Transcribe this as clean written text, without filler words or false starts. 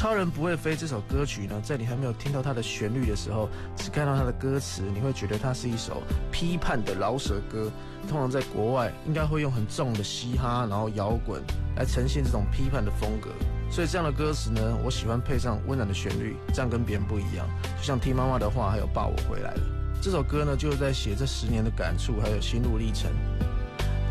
超人不会飞》这首歌曲呢，在你还没有听到它的旋律的时候，只看到它的歌词，你会觉得它是一首批判的饶舌歌。通常在国外应该会用很重的嘻哈，然后摇滚来呈现这种批判的风格。所以这样的歌词呢，我喜欢配上温暖的旋律，这样跟别人不一样。就像听妈妈的话，还有爸我回来了。这首歌呢，就是在写这10年的感触，还有心路历程。